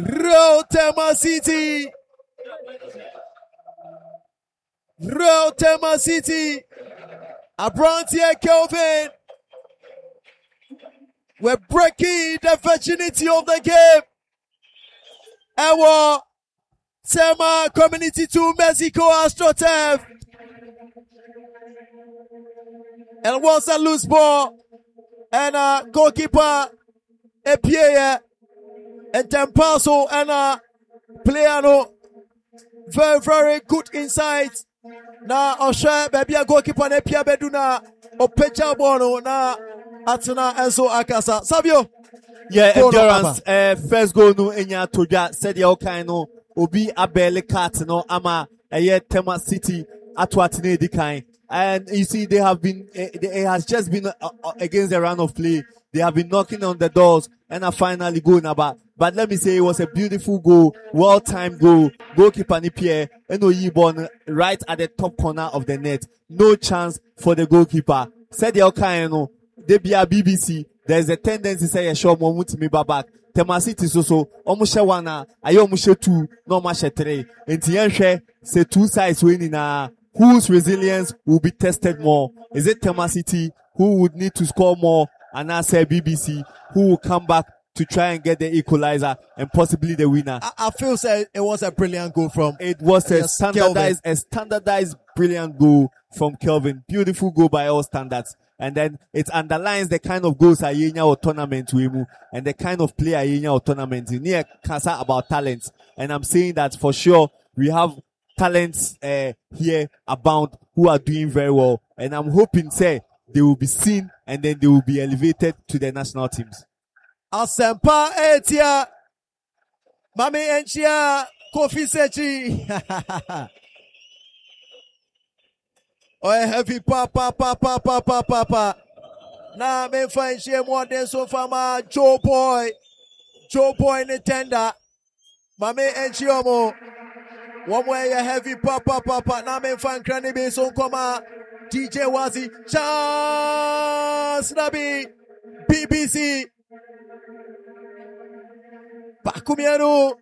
Rotema City. Rotema City. Abrantia Kelvin. We're breaking the virginity of the game. Our Tema Community 2 Mexico AstroTurf. And once a loose ball. And goalkeeper Epieye. And Tempaso and player no. Very, very good insight. Na Osha baby a goalkeeper Epieye beduna. Opecha bono na Atuna Enzo Akasa. Savio. Yeah, endurance. First goal no enya toja said ya okay no obi abele cat no ama Tema City atwatine dikai. And you see it has just been against the run of play. They have been knocking on the doors and are finally going about. But let me say it was a beautiful goal, well-timed goal. Goalkeeper Nipier Enoyibon right at the top corner of the net. No chance for the goalkeeper. Said the Okaino, Debia BBC. There's a tendency to say a show moment to me back. Tema City so omushe wana ayo omushe 2 no omushe 3 enti yenhwe say two sides winning whose resilience will be tested more. Is it Tema City who would need to score more, and I say BBC who will come back to try and get the equalizer and possibly the winner? I feel say it was a brilliant goal from. It was a standardized brilliant goal from Kelvin. Beautiful goal by all standards. And then it underlines the kind of goals Ayenya or tournament wimu and the kind of player Ayenya or tournament. You need a about talents. And I'm saying that for sure we have talents here abound who are doing very well. And I'm hoping say they will be seen and then they will be elevated to the national teams. Asempa Etia Mami Enchia Kofi Sechi. Oh, heavy papa. Now, me find shame one day so far, Joe Boy in the tender. Mame Enchiomo. One way a heavy papa. Now, me find Cranny Bay so come DJ Wazi. Chance Nabi. BBC. Bakumiano.